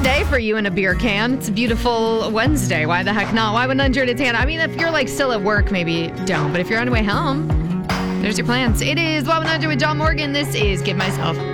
day for you in a beer can. It's a beautiful Wednesday. Why the heck not? Why 100 a tan? I mean, if you're like still at work, maybe don't. But if you're on your way home, there's your plans. It is Y100 with John Morgan. This is Give Myself